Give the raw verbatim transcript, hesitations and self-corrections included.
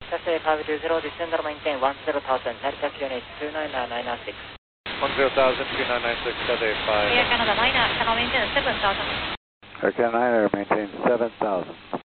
Cathay five two zero, descend or maintain one zero thousand, Delta Q N H two nine nine nine nine six. one zero thousand, two nine nine six, Cathay five. Air Canada niner, channel maintain seven thousand. Air Canada niner, maintain seven thousand.